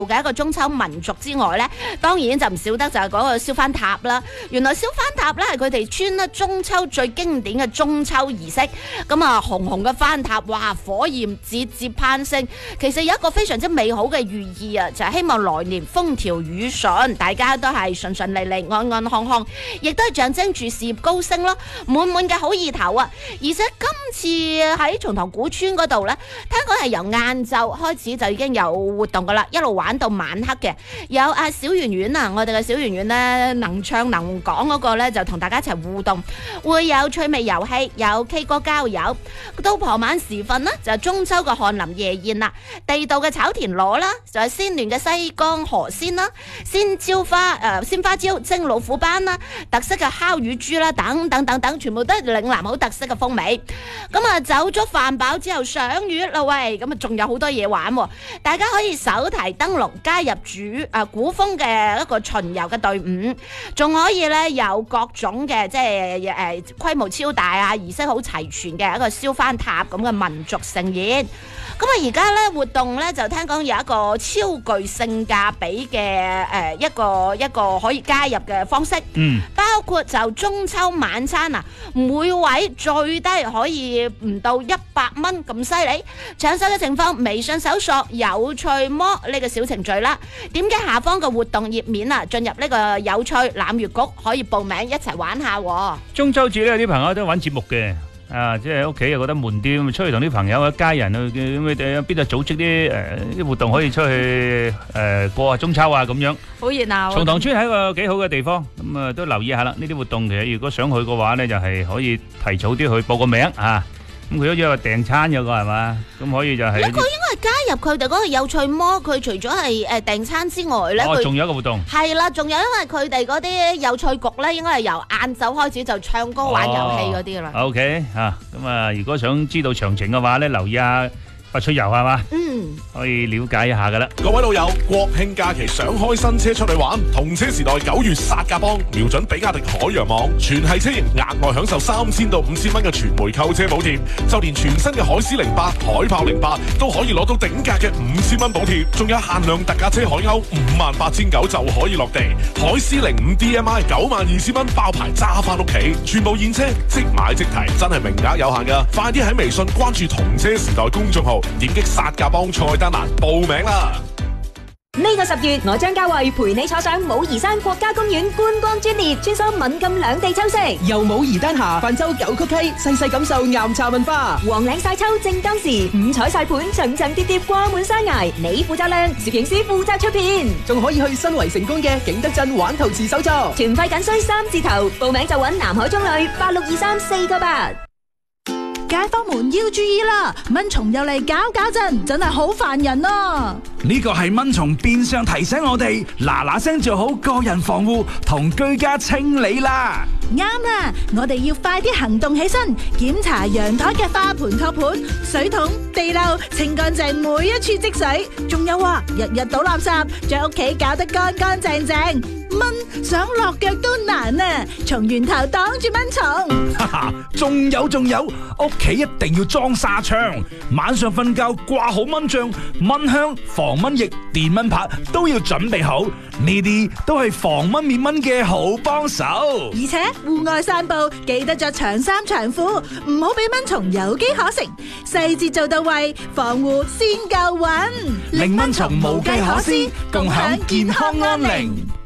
嘅一個中秋民俗之外呢，當然就唔少得就係嗰個燒番塔啦。原來燒番塔呢係佢哋村咧中秋最經典嘅中秋儀式。咁啊，紅紅嘅番塔，哇，火焰節節攀升。其實有一個非常之美好嘅寓意啊，就係希望來年風調雨順，大家都係順順利利、安安康康，亦都係象徵住事業高升咯，滿滿嘅好意頭啊！而且今次喺松塘古村嗰度呢，聽講係由晏晝開始就已經有活動噶啦，一路玩到晚黑嘅。有阿小圓圓啊，我哋嘅小圓圓呢，能唱能講嗰個呢，就同大家一齊互動，會有趣味遊戲，有 K 歌交友。到傍晚時分呢，就中秋嘅翰林夜宴啦，地道嘅炒田螺啦，就係鮮嫩嘅西江河鮮啦，鮮花椒蒸老虎斑啦，特色嘅烤乳豬啦，等等等等，全部都係嶺南好特色嘅風味。咁啊，走咗飯飽之後賞月啦喂，咁啊仲有好多嘢玩，大家可以手提燈籠加入古風嘅一個巡遊嘅隊伍，仲可以咧有各種嘅即係規模超大啊，儀式好齊全嘅一個燒番塔咁嘅民族盛宴。咁啊，而家咧活動咧就聽講有一個超具性價比嘅一個可以加入嘅方式，包括就中秋晚餐啊，每位最低可以唔到100蚊咁犀利。詳細嘅情況，微信搜索有趣魔呢個小程序啦，點擊下方嘅活動頁面啊，進入呢個有趣攬月局，可以報名一齊玩下。 中秋節咧，有啲朋友都玩節目嘅。即係屋企又覺得悶啲，咁出去同啲朋友一家人去邊度組織啲活動可以出去過下中秋啊咁樣。 好熱鬧。 松塘村係一個幾好嘅地方，咁都留意下啦。呢啲活動其實如果想去嘅話呢，就係可以提早啲去報個名啊。咁佢好似話訂餐有個係嘛，咁可以就係。佢應該係加入佢哋嗰個有趣魔，佢除咗係訂餐之外咧， 仲有一個活動。係啦，仲有因為佢哋嗰啲有趣局咧，應該係由晏晝開始就唱歌玩遊戲嗰啲啦。 OK 嚇，咁啊，如果想知道詳情嘅話咧，留意下發出遊係嘛？可以了解一下噶啦。 各位老友，國慶假期想開新車出去玩，同車時代9月殺價幫，瞄準比亞迪海洋網，全系車型額外享受3000到5000蚊嘅全枚購車補貼，就連全新嘅海獅08、海豹08都可以攞到頂價嘅5000蚊補貼，仲有限量特價車海鷗58900就可以落地，海獅05 DMI 92000蚊包牌揸翻屋企，全部現車即買即提，真係名額有限噶，快啲喺微信關注同車時代公眾號，點擊殺價幫菜單欄報名啦！ 呢個10月，我張家慧陪你坐上武夷山國家公園觀光專列，穿梭閩贛兩地秋色， 由武夷丹霞泛舟九曲溪，細細感受岩茶文化。 黃嶺晒秋正當時，五彩晒盤層層疊疊掛滿山崖，你負責亮，攝影師負責出片， 仲可以去新圍成功嘅景德鎮玩陶瓷手作。 團費僅需3字頭，報名就揾南海中旅8623-498。 街坊們要注意啦，蚊蟲又嚟搞震，真係好煩人啊！ 呢個係蚊蟲變相提醒我哋嗱嗱聲做好個人防護同居家清理啦。 啱啦，我哋要快啲行動起身，檢查陽台嘅花盆托盤、水桶、地漏，清乾淨每一處積水。仲有啊，日日倒垃圾，將屋企搞得乾乾淨淨。蚊想落腳都難啊！從源頭擋住蚊蟲。 哈哈，仲有，屋企一定要裝紗窗，晚上瞓覺掛好蚊帳、蚊香、防蚊液、電蚊拍都要準備好，呢啲都係防蚊滅蚊嘅好幫手。 而且戶外散步記得着長衫長褲，唔好俾蚊蟲有機可乘，細節做到位，防護先夠穩， 令蚊蟲無計可施，共享健康安寧。